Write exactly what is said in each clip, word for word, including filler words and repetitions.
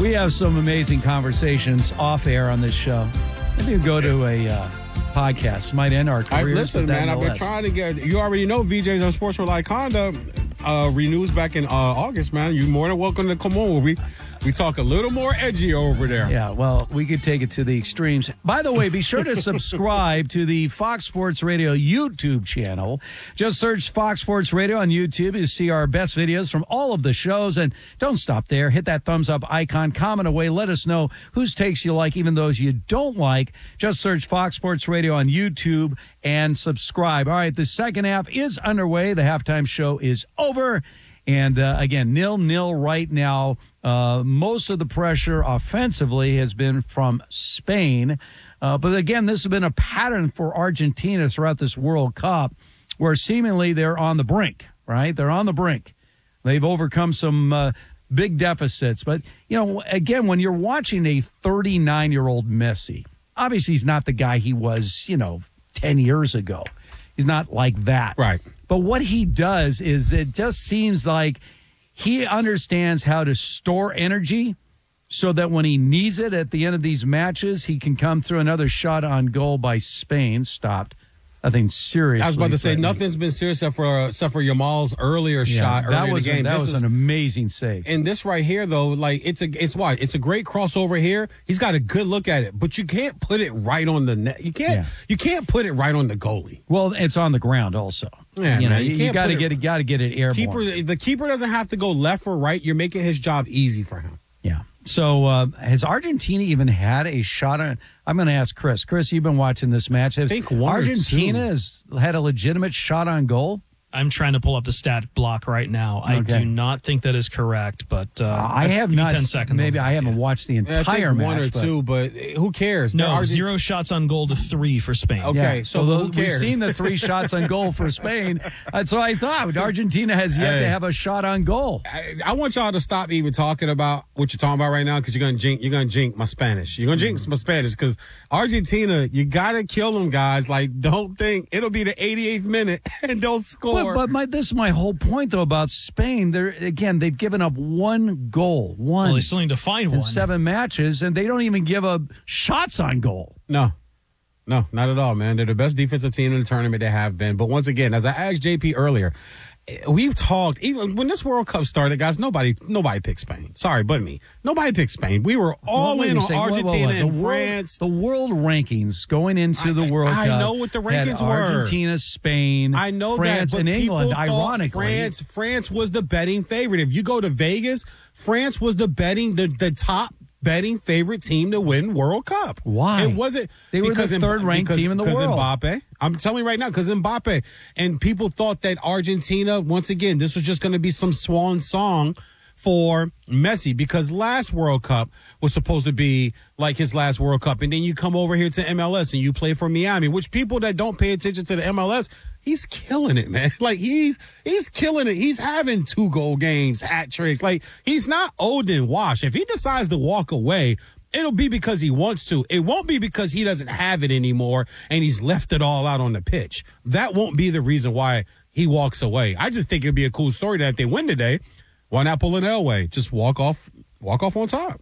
We have some amazing conversations off air on this show. Maybe you go to a uh, podcast. Might end our careers. I, listen, man, I've been trying to get, you already know V J's Unsportsmanlike Conduct uh, renews back in uh, August, man. You're more than welcome to come on. We we talk a little more edgy over there. Yeah, well, we could take it to the extremes. By the way, be sure to subscribe to the Fox Sports Radio YouTube channel. Just search Fox Sports Radio on YouTube to see our best videos from all of the shows. And don't stop there. Hit that thumbs up icon. Comment away. Let us know whose takes you like, even those you don't like. Just search Fox Sports Radio on YouTube and subscribe. All right, the second half is underway. The halftime show is over. And, uh, again, nil-nil right now. Uh, most of the pressure offensively has been from Spain. Uh, but, again, this has been a pattern for Argentina throughout this World Cup where seemingly they're on the brink, right? They're on the brink. They've overcome some uh, big deficits. But, you know, again, when you're watching a thirty-nine-year-old Messi, obviously he's not the guy he was, you know, ten years ago. He's not like that. Right. But what he does is it just seems like he understands how to store energy so that when he needs it at the end of these matches, he can come through. Another shot on goal by Spain. Stopped. Nothing serious. I was about to say, nothing's been serious except for, except for Yamal's earlier yeah, shot earlier that was in the game. A, that this was is, an amazing save. And this right here, though, like, it's a, it's why it's a great crossover here. He's got a good look at it, but you can't put it right on the net. You can't, yeah. you can't put it right on the goalie. Well, it's on the ground also. Yeah, you know, man, you, you got to get it, got to get it airborne. Keeper, the keeper doesn't have to go left or right. You're making his job easy for him. Yeah. So uh, has Argentina even had a shot on? I'm going to ask Chris. Chris, you've been watching this match. Has I think one Argentina has had a legitimate shot on goal? I'm trying to pull up the stat block right now. I okay. do not think that is correct, but uh, uh, I have not. ten seconds. Maybe I haven't watched the entire yeah, I think match. One or but, two, but who cares? No, Argent- zero shots on goal to three for Spain. Okay, yeah, so, so who those, cares? We've seen the three shots on goal for Spain. That's what I thought. Argentina has yet hey, to have a shot on goal. I, I want y'all to stop even talking about what you're talking about right now because you're gonna jinx. You're gonna jinx my Spanish. You're gonna jinx mm-hmm. my Spanish because Argentina, you gotta kill them, guys. Like, don't think it'll be the eighty-eighth minute and don't score. But, but my, this is my whole point, though. About Spain, they're again they've given up one goal, one. Well, they still need to find in one. seven matches, and they don't even give up shots on goal. No, no, not at all, man. They're the best defensive team in the tournament they have been. But once again, as I asked J P earlier, we've talked even when this World Cup started, guys. Nobody, nobody picked Spain. Sorry, but me. Nobody picked Spain. We were all well, in on saying, Argentina whoa, whoa, whoa. and the France. World, the world rankings going into the I, World I Cup. I know what the rankings had were. Argentina, Spain, I know France, that, but and England. people Ironically, France, France was the betting favorite. If you go to Vegas, France was the betting the the top. betting favorite team to win World Cup. Why? It wasn't they were because the third ranked because, team in the because world. Mbappe. I'm telling you right now, because Mbappe. And people thought that Argentina, once again, this was just going to be some swan song for Messi because last World Cup was supposed to be like his last World Cup. And then you come over here to M L S and you play for Miami, which people that don't pay attention to the M L S, he's killing it, man. Like, he's he's killing it. He's having two goal games, hat tricks. Like, he's not old and washed. If he decides to walk away, it'll be because he wants to. It won't be because he doesn't have it anymore and he's left it all out on the pitch. That won't be the reason why he walks away. I just think it'd be a cool story that if they win today, why not pull an Elway? Just walk off, walk off on top.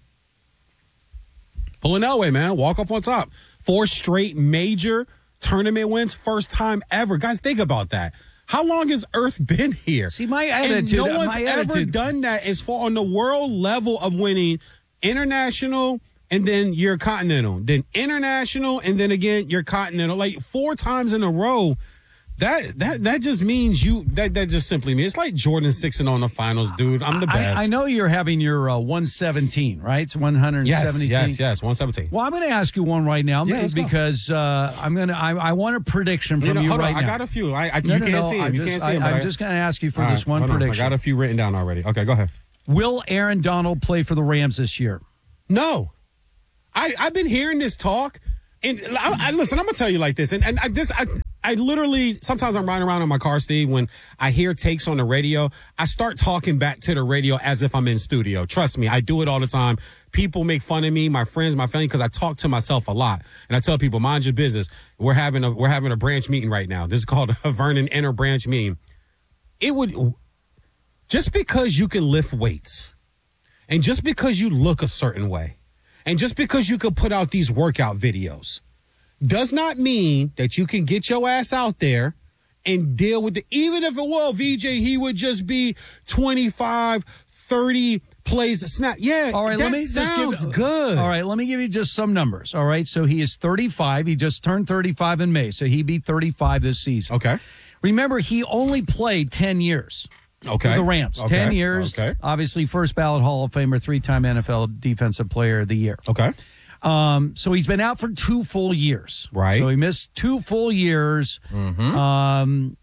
Pull an Elway, man. Walk off on top. Four straight major tournament wins, first time ever. Guys, think about that. How long has Earth been here? See, my attitude. And no one's my ever attitude. done that as far on the world level of winning international and then your continental, then international and then again your continental, like four times in a row. That that that just means you. That that just simply means it's like Jordan sixing on the finals, dude. I'm the best. I, I know you're having your uh, one seventeen, right? It's one seventeen. Yes, yes, yes, one seventeen. Well, I'm going to ask you one right now, yeah, because uh, I'm going to. I, I want a prediction from you, know, you hold right on, now. I got a few. I, I no, you no, can't no, see I'm them. You just, can't see them. I, I'm I, just going to ask you for all this right, one prediction. On. I got a few written down already. Okay, go ahead. Will Aaron Donald play for the Rams this year? No, I I've been hearing this talk, and I, I listen. I'm gonna tell you like this, and and I, this I. I literally, sometimes I'm riding around in my car, Steve, when I hear takes on the radio, I start talking back to the radio as if I'm in studio. Trust me, I do it all the time. People make fun of me, my friends, my family, because I talk to myself a lot. And I tell people, mind your business. We're having a, we're having a branch meeting right now. This is called a Vernon Inter Branch meeting. It would, just because you can lift weights And just because you look a certain way, and just because you could put out these workout videos, does not mean that you can get your ass out there and deal with it. Even if it will, V J, he would just be twenty-five, thirty plays a snap. Yeah, all right, that let me sounds just give, good. All right, let me give you just some numbers. All right, so he is thirty-five. He just turned thirty-five in May, so he'd be thirty-five this season. Okay. Remember, he only played ten years. Okay. For the Rams. Okay. ten years. Okay. Obviously, first ballot Hall of Famer, three-time N F L Defensive Player of the Year. Okay. Um, so he's been out for two full years. Right. So he missed two full years. Mm-hmm. Um,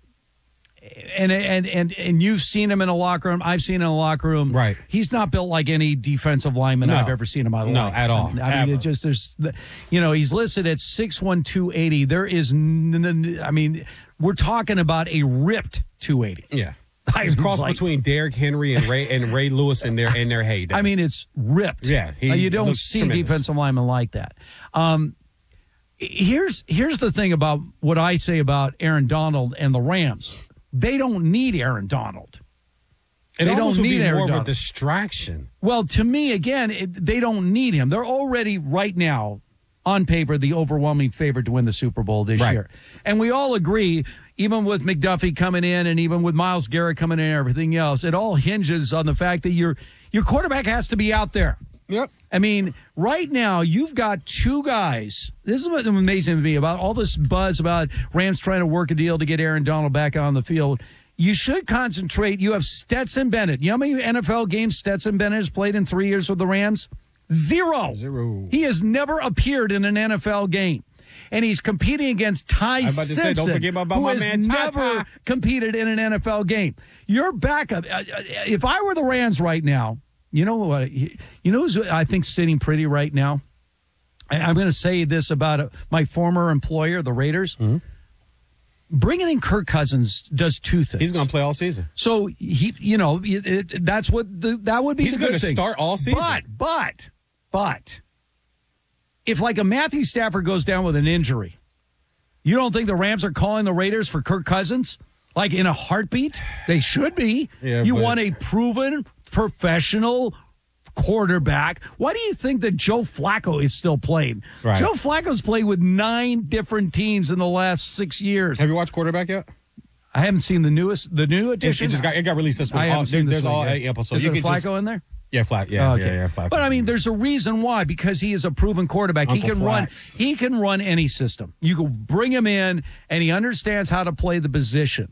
and, and, and, and you've seen him in a locker room. I've seen him in a locker room. Right. He's not built like any defensive lineman No. I've ever seen in my life. No, at all. I mean, I mean Ever. it just, there's, you know, he's listed at six one, two eighty. There is, n- n- I mean, we're talking about a ripped two eighty. Yeah. I It's a was cross like- between Derrick Henry and Ray and Ray Lewis in their in their heyday. I mean, it's ripped. Yeah, he Uh, you don't looks see tremendous. defensive linemen like that. Um, here's here's the thing about what I say about Aaron Donald and the Rams. They don't need Aaron Donald. it they almost don't would need be Aaron more of a Donald. distraction. Well, to me, again, it, they don't need him. They're already right now, on paper, the overwhelming favorite to win the Super Bowl this Right. year. And we all agree, even with McDuffie coming in and even with Myles Garrett coming in and everything else, it all hinges on the fact that your your quarterback has to be out there. Yep. I mean, right now, you've got two guys. This is what's amazing to me about all this buzz about Rams trying to work a deal to get Aaron Donald back on the field. You should concentrate. You have Stetson Bennett. You know how many N F L games Stetson Bennett has played in three years with the Rams? Zero. Zero. He has never appeared in an N F L game. And he's competing against Ty was about to say, Simpson, don't forget about who my has man, Ty never Ty. competed in an N F L game. Your backup, uh, uh, if I were the Rams right now, you know what? You know who's I think sitting pretty right now? I, I'm going to say this about uh, my former employer, the Raiders. Mm-hmm. Bringing in Kirk Cousins does two things. He's going to play all season. So he, you know, it, it, that's what the, that would be. He's the good gonna thing. start all season. But, but, but, if like a Matthew Stafford goes down with an injury, you don't think the Rams are calling the Raiders for Kirk Cousins? Like in a heartbeat? They should be. Yeah, you but- want a proven professional quarterback. Why do you think that Joe Flacco is still playing? Right. Joe Flacco's played with nine different teams in the last six years. Have you watched Quarterback yet? I haven't seen the newest, the new It, edition. it just got it got released this week. I haven't All- seen there- this there's one all yet. eight episodes. Is You there can Flacco just- in there? Yeah, Flack. Yeah, Oh, okay. yeah, yeah, Flacco. But I mean, there's a reason why, because he is a proven quarterback. Uncle he can run. Flax. He can run any system. You can bring him in, and he understands how to play the position.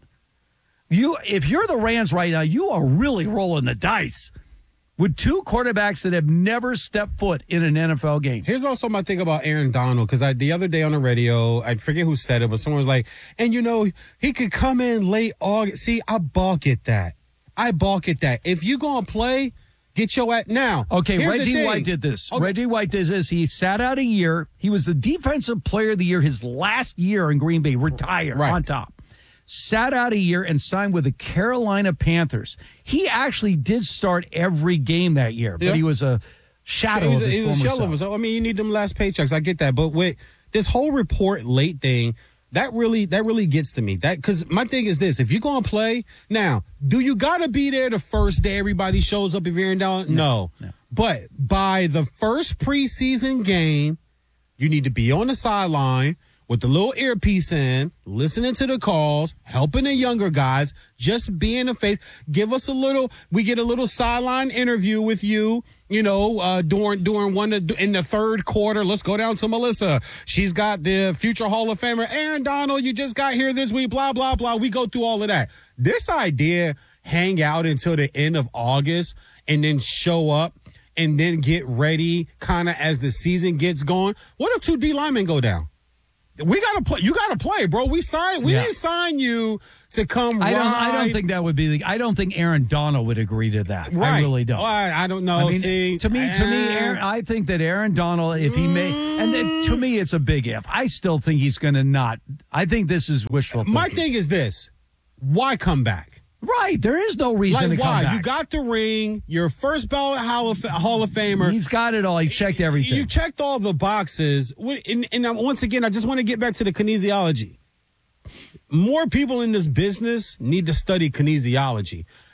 You, if you're the Rams right now, you are really rolling the dice with two quarterbacks that have never stepped foot in an N F L game. Here's also my thing about Aaron Donald, because I the other day on the radio, I forget who said it, but someone was like, and you know, he could come in late August. See, I balk at that. I balk at that. If you gonna play, get your at now. Okay, here's the Reggie thing. White did this. Okay. Reggie White did this. He sat out a year. He was the defensive player of the year his last year in Green Bay, retired Right. on top. Sat out a year and signed with the Carolina Panthers. He actually did start every game that year, but Yeah. he was a shadow He was, of a- his he was a former shell of self. himself. I mean, you need them last paychecks. I get that, but with this whole report late thing, that really that really gets to me. That because my thing is this: if you're gonna play now, do you gotta be there the first day everybody shows up? If you're in down, no. no. But by the first preseason game, you need to be on the sideline with the little earpiece in, listening to the calls, helping the younger guys, just being a face. Give us a little, we get a little sideline interview with you, you know, uh, during, during one, of- in the third quarter. Let's go down to Melissa. She's got the future Hall of Famer, Aaron Donald. You just got here this week, blah, blah, blah. We go through all of that. This idea, hang out until the end of August and then show up and then get ready kind of as the season gets going. What if two D linemen go down? We gotta play. You gotta play, bro. We signed. We Yeah. didn't sign you to come. I don't. ride. I don't think that would be. The, I don't think Aaron Donald would agree to that. Right. I really don't. Well, I, I don't know. I mean, See, to me, to me, eh, Aaron, I think that Aaron Donald, if he may, and then, to me, it's a big if. I still think he's going to not. I think this is wishful thinking. my thing is this: why come back? Right. There is no reason Like to come why? back. You got the ring. You're first ballot Hall of, Hall of Famer. He's got it all. He checked everything. You checked all the boxes. And, and once again, I just want to get back to the kinesiology. More people in this business need to study kinesiology.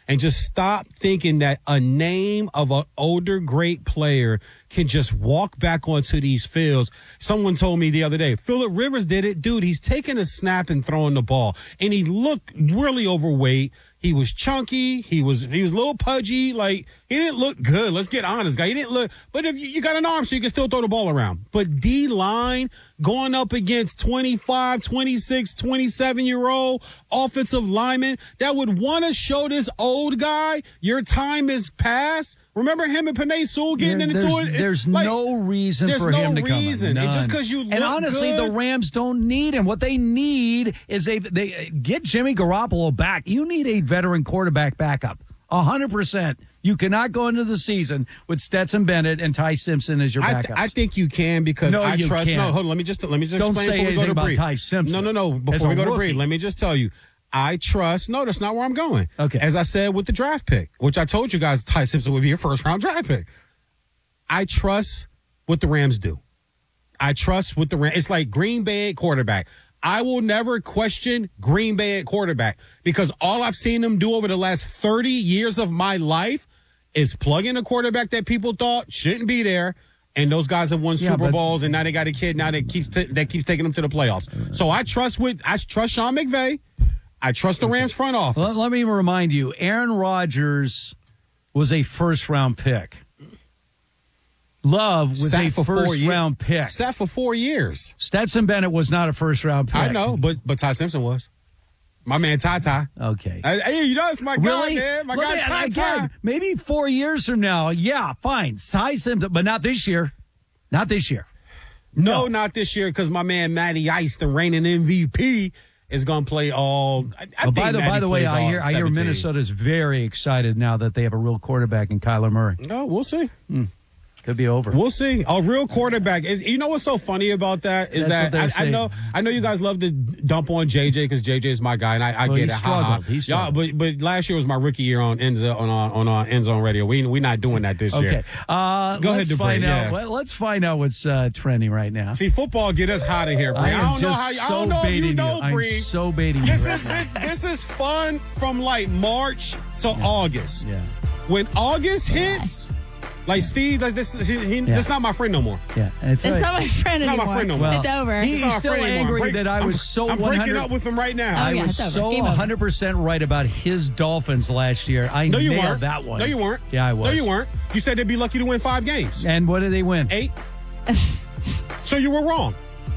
and just stop thinking that a name of an older great player can just walk back onto these fields. Someone told me the other day, Phillip Rivers did it. Dude, he's taking a snap and throwing the ball, and he looked really overweight. He was chunky. He was he was a little pudgy. Like, he didn't look good. Let's get honest, guy. He didn't look. But if you, you got an arm, so you can still throw the ball around. But D-line going up against twenty-five, twenty-six, twenty-seven-year-old offensive linemen that would want to show this old guy your time is past. Remember him and Penei Sewell getting There- into there's, it? There's Like, no reason there's for no him to reason. come. And just None. 'cause you and look honestly, good- the Rams don't need him. What they need is a they get Jimmy Garoppolo back. You need a veteran quarterback backup. A hundred percent. You cannot go into the season with Stetson Bennett and Ty Simpson as your I, backups. th- I think you can because No, I you trust. can't. No, hold on. Let me just let me just Don't explain say before we go anything to about break. Ty Simpson. No, no, no. As Before a we go to rookie. break, let me just tell you. I trust. No, that's not where I'm going. Okay. As I said with the draft pick, which I told you guys, Ty Simpson would be your first round draft pick. I trust what the Rams do. I trust what the Rams. It's like Green Bay at quarterback. I will never question Green Bay at quarterback because all I've seen them do over the last thirty years of my life is plug in a quarterback that people thought shouldn't be there. And those guys have won Yeah, Super but- Bowls, and now they got a kid now that keeps t- that keeps taking them to the playoffs. So I trust with I trust Sean McVay. I trust the Rams front office. Let, let me remind you, Aaron Rodgers was a first round pick. Love was Sat a for four first years. round pick. Sat for four years. Stetson Bennett was not a first round pick. I know, but but Ty Simpson was. My man Ty Ty. Okay. Hey, hey, you know it's my guy, Really? man. My Let guy me- Ty again, Ty. maybe four years from now, yeah, fine. Ty Simpson, but not this year. Not this year. No, not this year because my man Matty Ice, the reigning M V P, is going to play all. I, I But by think the Matty by the way, plays I all hear I hear seventeen. Minnesota's very excited now that they have a real quarterback in Kyler Murray. No, we'll see. Could be over. We'll see. A real quarterback. Is, you know what's so funny about that is That's what that they're I, I saying. know I know you guys love to dump on J J because J J is my guy and I, I Well, get he it. Ha, ha. struggled. He Y'all, struggled. but but last year was my rookie year on end zone on our, on our end zone radio. We we not doing that this Okay. year. Uh, Go ahead, let's Dupree, find out. yeah. let- Let's find out what's uh, trending right now. See, football get us hot of here, Bree. I I, am don't know just how. I so don't know if baiting you know, I'm Bree. so baiting you This right is now. this, this is fun from like March to August. Yeah. When August hits, like Steve, like this, he, he, Yeah. that's not my friend no more. Yeah. And it's, It's all right. not my friend Not my anymore. friend no more. Well, it's over. he- He's not my still friend anymore. angry Break- that I I'm- was so I'm one breaking hundred up with him right now. Oh, I yeah, was it's over. so Game over. one hundred percent right about his Dolphins last year. I No, you nailed weren't. that one. No, you weren't. Yeah, I was. No, you weren't. You said they'd be lucky to win five games. And what did they win? Eight. So you were wrong.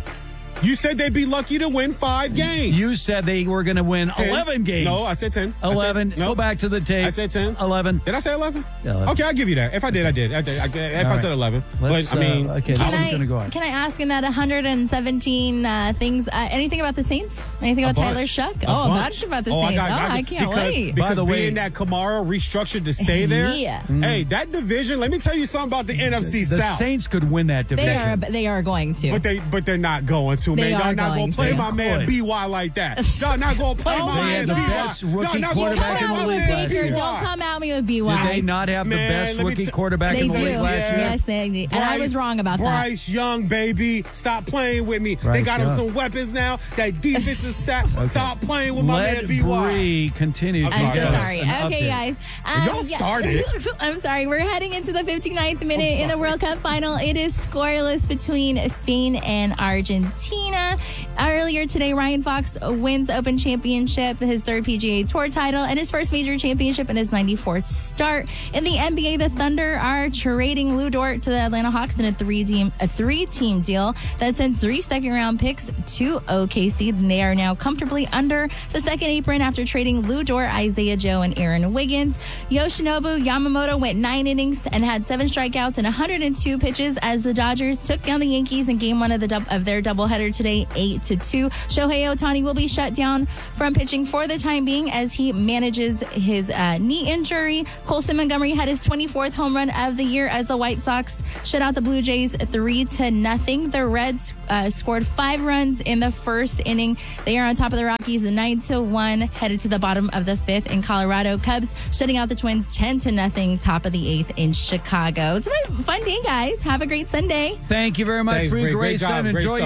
You said they'd be lucky to win five games. You said they were going to win ten. eleven games. No, I said ten. I said- eleven. no. Go back to the tape. I said ten. eleven. Did I say eleven? Yeah, eleven. Okay, I'll give you that. If I did, I did. I did. I, if All I right. said eleven. Let's, but, I mean, uh, okay, this Can is I, going to go on. can I ask in that one hundred seventeen uh, things, uh, anything about the Saints? Anything A about Tyler bunch. Shuck? A Oh, a bunch. bunch about the Oh, Saints. got- oh, got- I can't because, wait. Because By the way- being that Kamara restructured to stay there, Yeah. hey, that division, let me tell you something about the N F C The South. Saints could win that division. They are, they are going to. But they, but they're not going to, They man. Y'all are not going gonna play to. my man Could. B Y like that. Y'all not gonna play Oh my my man They B had the Y. best Y'all rookie not Don't gonna quarterback come play in out the me my league with man last Baker. year. B Y. Don't come out me with B Did Y. they not have the Man, best let me rookie t- quarterback They in do. the league last year? Yes, they did. And I was wrong about that. Bryce Young, baby. Stop playing with me. they Bryce got him Young. some weapons now. That defense is stop. Stop playing with my Let man B Y. Bree continue. to I'm so give us sorry. an Okay, update. guys. Um, Y'all yeah. started. I'm sorry. We're heading into the fifty-ninth minute in the World Cup final. It is scoreless between Spain and Argentina. Earlier today, Ryan Fox wins the Open Championship, his third P G A Tour title, and his first major championship in his ninety-fourth start. In the N B A, the Thunder are trading Lou Dort to the Atlanta Hawks in a three-team a three-team deal that sends three second-round picks to O K C. They are now comfortably under the second apron after trading Lou Dort, Isaiah Joe, and Aaron Wiggins. Yoshinobu Yamamoto went nine innings and had seven strikeouts and one hundred two pitches as the Dodgers took down the Yankees in game one of the dub- of their doubleheader today, eight to two. Shohei Ohtani will be shut down from pitching for the time being as he manages his uh, knee injury. Colson Montgomery had his twenty-fourth home run of the year as the White Sox shut out the Blue Jays three to nothing. The Reds uh, scored five runs in the first inning. They are on top of the Rockies nine to one, headed to the bottom of the fifth in Colorado. Cubs shutting out the Twins ten to nothing, top of the eighth in Chicago. It's been a fun day, guys. Have a great Sunday. Thank you very much, Thanks, Bree Bree. Great Grayson. job. Great Enjoy stuff. your time Great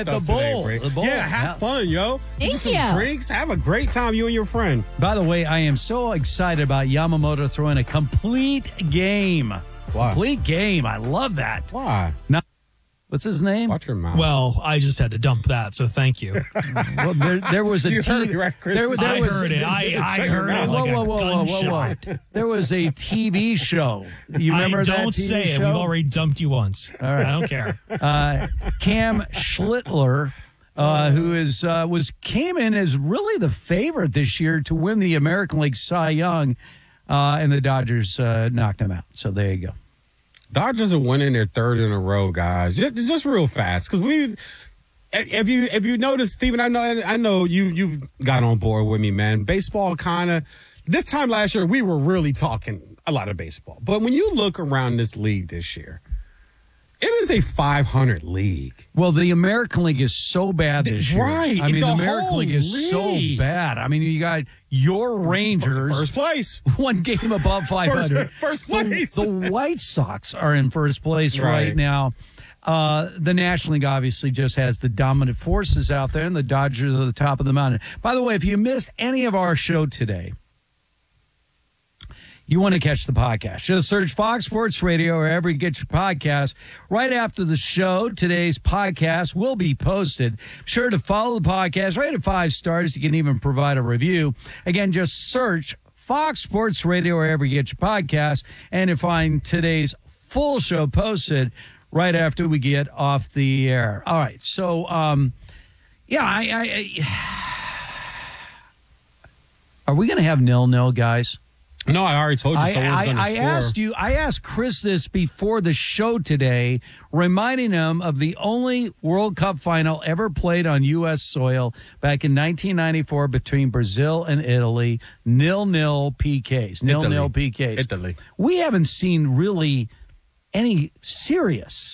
at the stuff today, bowl. Bray. The bowl. Yeah, have Yeah. fun, yo. Thank Do some you. drinks. Have a great time, you and your friend. By the way, I am so excited about Yamamoto throwing a complete game. Why? Complete game. I love that. Why? Now, what's his name? Watch your mouth. Well, I just had to dump that, so thank you. Well, there, there was a You T- heard me, right, Chris? there, there I was, heard it. I, I Shut your heard it mouth. like whoa, a whoa, whoa, whoa, whoa, gunshot. whoa. There was a T V show. You remember I that don't T V say it. show? We've already dumped you once. All right. I don't care. uh, Cam Schlittler, uh, who is uh, was came in as really the favorite this year to win the American League Cy Young, uh, and the Dodgers uh, knocked him out. So there you go. Dodgers are winning their third in a row, guys. Just, just real fast, because we. If you if you notice, Steven, I know I know you you got on board with me, man. Baseball kind of this time last year we were really talking a lot of baseball, but when you look around this league this year, it is a five hundred league. Well, the American League is so bad this year. Right. I mean, The the American whole League is league. so bad. I mean, you got your Rangers First place. one game above five hundred. First- first The- place. The, White Sox are in first place right, Right. now. Uh, the National League obviously just has the dominant forces out there, and the Dodgers are the top of the mountain. By the way, if you missed any of our show today, you want to catch the podcast, just search Fox Sports Radio or wherever you get your podcast. Right after the show, today's podcast will be posted. Be sure to follow the podcast, rate it five stars. You can even provide a review. Again, just search Fox Sports Radio wherever you get your podcast, and you'll find today's full show posted right after we get off the air. All right, so um, yeah, I, I, I are we going to have nil nil, guys? No, I already told you I, someone's I, going to I score. asked you. I asked Chris this before the show today, reminding him of the only World Cup final ever played on U S soil back in nineteen ninety-four between Brazil and Italy. Nil nil P Ks. Nil Italy. nil P Ks. Italy. We haven't seen really any serious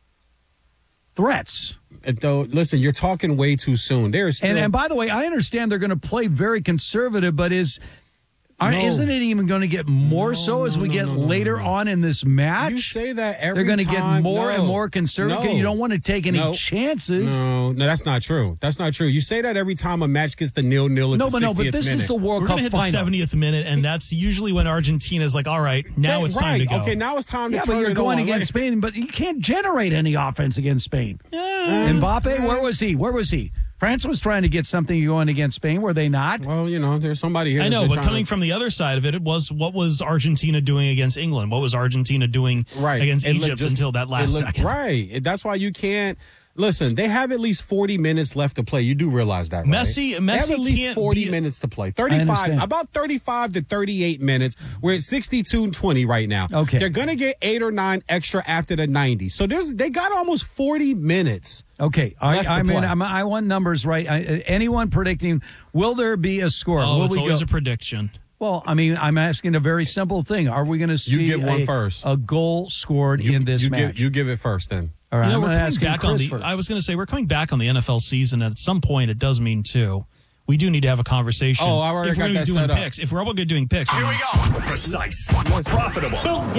threats. And though, listen, you're talking way too soon. There's still, And, and by the way, I understand they're going to play very conservative, but is. Aren't, No. Isn't it even going to get more No, so as no, we no, get no, no, later no, no. on in this match? you say that every They're going to time. get more No. and more conservative. No. You don't want to take any No. chances. No, no, that's not true. That's not true. You say that every time a match gets the nil nil at No, the but no, sixtieth but this minute. is the World We're Cup going to hit the final. seventieth minute, and that's usually when Argentina's like, all right, now Hey, it's time right. to go. Okay, now it's time to Yeah, turn but you're it going on. against Like- Spain, but you can't generate any offense against Spain. Mbappe, where was he? Where was he? France was trying to get something going against Spain, were they not? Well, you know, there's somebody here. I know, that's but been coming trying from the other side of it, it was what was Argentina doing against England? What was Argentina doing to- right. against It looked Egypt just- until that it last looked- second? Right. It- That's why you can't. Listen, they have at least forty minutes left to play. You do realize that, right? Messi- they have Messi at least can't forty be- minutes to play. I thirty-five, understand. about thirty-five to thirty-eight minutes. We're at sixty-two twenty right now. Okay. They're going to get eight or nine extra after the ninety. So there's they got almost forty minutes. Okay, I, Left to I mean, play. I'm, I want numbers right. I, anyone predicting, will there be a score? Oh, will it's we always go? a prediction. Well, I mean, I'm asking a very simple thing. Are we going to see give one a, first. a goal scored You, in this you match? give you give it first then. All right, You know, I'm we're going to coming ask back Chris on the. first. I was going to say we're coming back on the N F L season. And at some point, it does mean too. We do need to have a conversation. Oh, I already if we're got gonna that be doing set up. picks. If we're all good doing picks, Here we go. Precise, profitable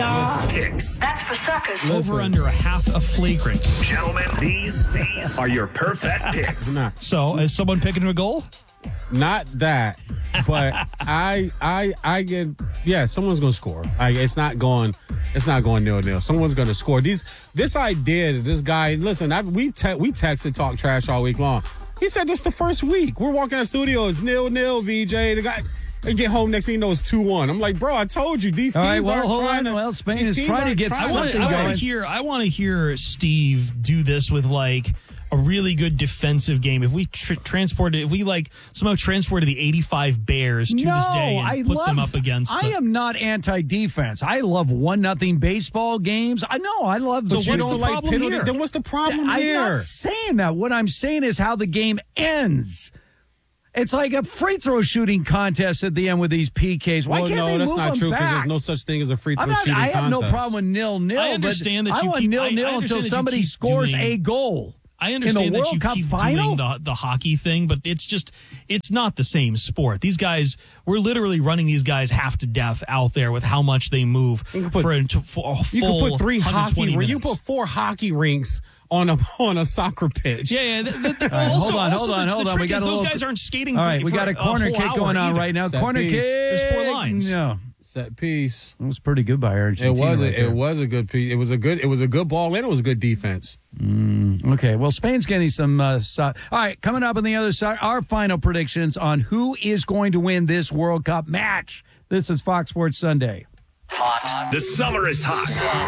picks. That's for suckers. over Listen. under a half a flagrant. Gentlemen, these, these are your perfect picks. Nah. So, is someone picking a goal? Not that, but I, I, I get. Yeah, someone's gonna score. I, it's not going. It's not going nil nil. Someone's gonna score. These, this idea that this guy. Listen, I, we te- we texted talk trash all week long. He said this the first week. We're walking out of the studio. It's nil nil. V J, the guy. They get home next thing you know it's two one. I'm like, bro, I told you these teams All right, well, aren't hold trying on. to. Well, Spain these is teams trying to aren't get trying I want something to. I going. want to hear. I want to hear Steve do this with like a really good defensive game. If we tr- transported, if we like somehow transported the eighty-five Bears to no, this day and I put love, them up against. I the, am not anti-defense. I love one nothing baseball games. I know. I love the. So You what's don't the like problem penalty. here? Then what's the problem I'm here? not saying that. What I'm saying is how the game ends. It's like a free throw shooting contest at the end with these P Ks. Why well, can't no, they that's move not them true because back? there's no such thing as a free throw I'm not, shooting I have contest. no problem with nil nil. I understand but that you I want keep- nil I- I nil understand until that you somebody keep scores doing- a goal. I understand that World you Cup keep final? doing the, the hockey thing, but it's just, it's not the same sport. These guys, we're literally running these guys half to death out there with how much they move put- for, a, for a full You can put three one hundred twenty hockey. minutes. You put four hockey rinks on a on a soccer pitch. Yeah, yeah. The, the, the, right, also, hold on, also hold the, on, hold the on. trick We got is a those little- guys aren't skating All for, right, we for got a a corner whole kick hour going on either. right now. Set Corner piece. kick. There's four lines. No. Set piece. It was pretty good by Argentina. It was. right A, it there. was a good piece. It was a good. It was a good ball, and it was a good defense. Okay, well, Spain's getting some. Uh, so- All right, coming up on the other side, our final predictions on who is going to win this World Cup match. This is Fox Sports Sunday. Hot. The summer is hot.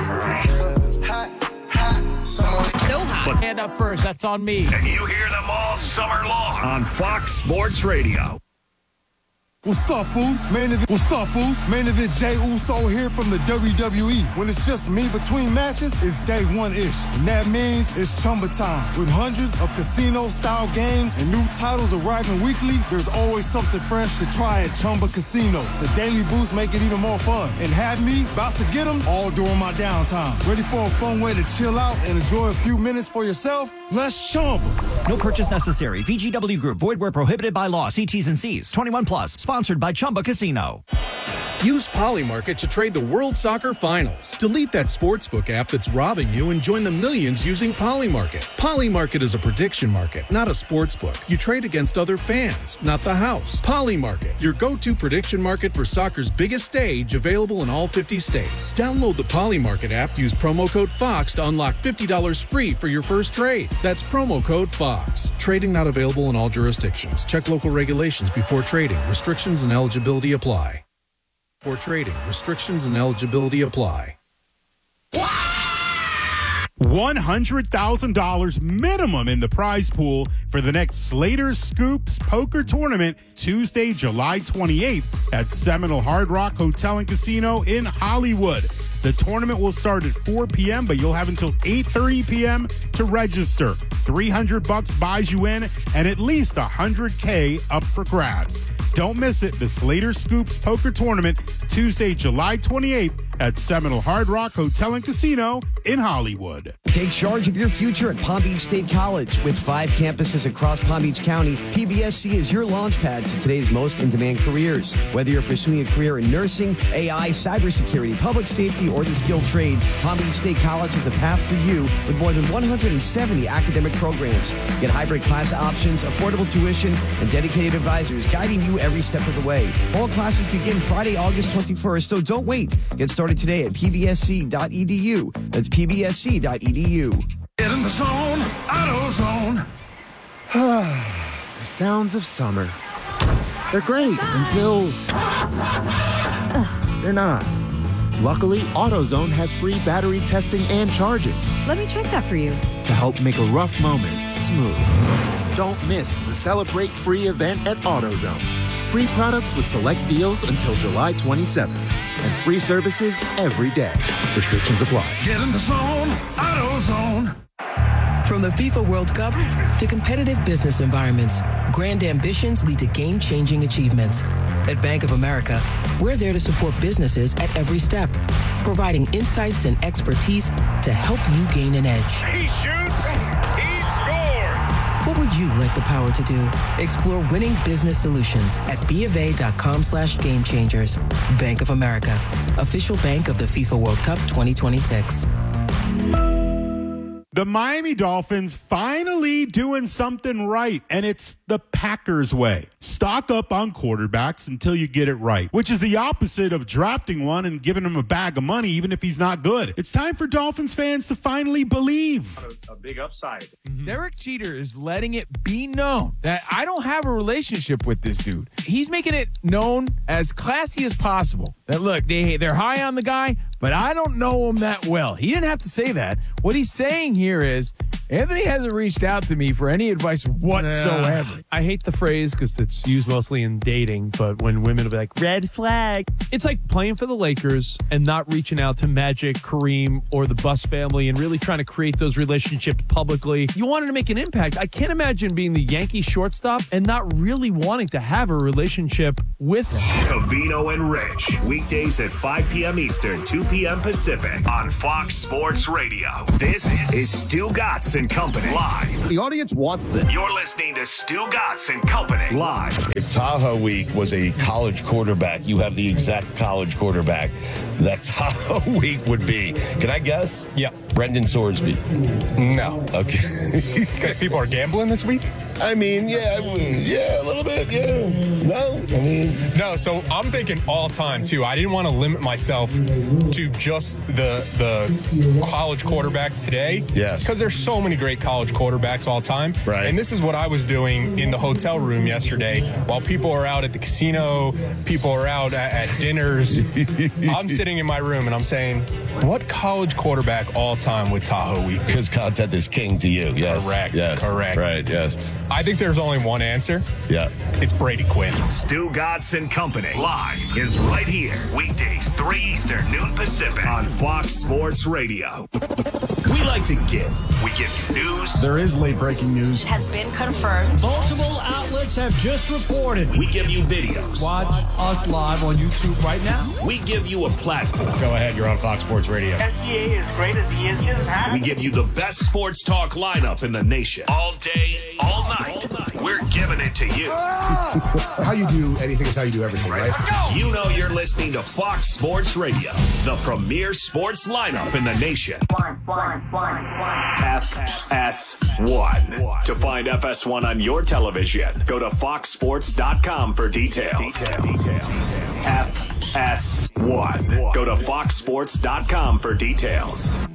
So hot. Hand up first. That's on me. And you hear them all summer long on Fox Sports Radio. What's up, fools? Main event. What's up, fools? Main event Jay Uso here from the W W E. When it's just me between matches, it's day one-ish. And that means it's Chumba time. With hundreds of casino-style games and new titles arriving weekly, there's always something fresh to try at Chumba Casino. The daily boosts make it even more fun. And have me about to get them all during my downtime. Ready for a fun way to chill out and enjoy a few minutes for yourself? Let's Chumba. No purchase necessary. V G W Group. Void where prohibited by law. See T's and C's. twenty-one plus. Sponsored by Chumba Casino. Use Polymarket to trade the World Soccer Finals. Delete that sportsbook app that's robbing you and join the millions using Polymarket. Polymarket is a prediction market, not a sportsbook. You trade against other fans, not the house. Polymarket, your go-to prediction market for soccer's biggest stage, available in all fifty states. Download the Polymarket app, use promo code FOX to unlock fifty dollars free for your first trade. That's promo code FOX. Trading not available in all jurisdictions. Check local regulations before trading. Restrictions and eligibility apply. For trading, restrictions and eligibility apply. one hundred thousand dollars minimum in the prize pool for the next Slater Scoops Poker Tournament, Tuesday, July twenty-eighth at Seminole Hard Rock Hotel and Casino in Hollywood. The tournament will start at four p.m., but you'll have until eight thirty p.m. to register. three hundred bucks buys you in and at least one hundred K up for grabs. Don't miss it. The Slater Scoops Poker Tournament, Tuesday, July twenty-eighth at Seminole Hard Rock Hotel and Casino in Hollywood. Take charge of your future at Palm Beach State College. With five campuses across Palm Beach County, P B S C is your launchpad to today's most in-demand careers. Whether you're pursuing a career in nursing, A I, cybersecurity, public safety, or the skilled trades, Palm Beach State College is a path for you with more than one hundred seventy academic programs. Get hybrid class options, affordable tuition, and dedicated advisors guiding you every step of the way. Fall classes begin Friday, August twenty-first, so don't wait. Get started today at p b s c dot e d u. That's p b s c dot e d u. Get in the zone, AutoZone. The sounds of summer. They're great until they're not. Luckily, AutoZone has free battery testing and charging Let me check that for you. to help make a rough moment smooth. Don't miss the Celebrate Free event at AutoZone. Free products with select deals until July twenty-seventh. And free services every day. Restrictions apply. Get in the zone, AutoZone. From the FIFA World Cup to competitive business environments, grand ambitions lead to game-changing achievements. At Bank of America, we're there to support businesses at every step, providing insights and expertise to help you gain an edge. He shoots, he scores. What would you like the power to do? Explore winning business solutions at bofa.com slash game changers. Bank of America, official bank of the FIFA World Cup twenty twenty-six. The Miami Dolphins finally doing something right, and it's the Packers way. Stock up on quarterbacks until you get it right, which is the opposite of drafting one and giving him a bag of money even if he's not good. It's time for Dolphins fans to finally believe. A, a big upside. Mm-hmm. Derek Jeter is letting it be known that I don't have a relationship with this dude. He's making it known as classy as possible that, look, they, they're high on the guy, but I don't know him that well. He didn't have to say that. What he's saying here is, Anthony hasn't reached out to me for any advice whatsoever. Uh, I hate the phrase because it's used mostly in dating, but when women will be like, red flag. It's like playing for the Lakers and not reaching out to Magic, Kareem, or the Buss family and really trying to create those relationships publicly. You wanted to make an impact. I can't imagine being the Yankee shortstop and not really wanting to have a relationship with him. Covino and Rich, weekdays at five p.m. Eastern, two p.m. Pacific on Fox Sports Radio. This is Stu Gotson and Company live. The audience wants this. You're listening to Stu Gatz and Company live. If Tahoe Week was a college quarterback, you have the exact college quarterback that Tahoe Week would be. Can I guess? Yeah. Brendan Sorsby. No. Okay. Because people are gambling this week? I mean, yeah, yeah, a little bit, yeah. No, I mean... No, so I'm thinking all time, too. I didn't want to limit myself to just the the college quarterbacks today. Yes. Because there's so many great college quarterbacks all time. Right. And this is what I was doing in the hotel room yesterday. While people are out at the casino, people are out at, at dinners, I'm sitting in my room and I'm saying, what college quarterback all time would Tahoe Week? Because content is king to you, yes. Correct. Yes. Correct. Right, yes. I think there's only one answer. Yeah. It's Brady Quinn. Stu Gatz and Company live is right here. Weekdays, three Eastern, noon Pacific on Fox Sports Radio. We like to give. We give you news. There is late breaking news. Has been confirmed. Multiple outlets have just reported. We give you videos. Watch us live on YouTube right now. We give you a platform. Go ahead, you're on Fox Sports Radio. S G A is great as he is just had. We give you the best sports talk lineup in the nation. All day, all night. We're giving it to you. How you do anything is how you do everything, right? You know you're listening to Fox Sports Radio, the premier sports lineup in the nation. One, one, one, one. F S one. To find F S one on your television, go to fox sports dot com for details. F S one. Go to fox sports dot com for details.